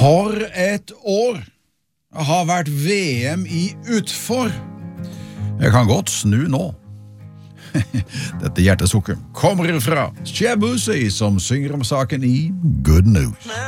For et år har vært VM i utfor. Jeg kan godt snu nå. Dette hjertesukket kommer fra Shabuzi, som synger om saken i Good News.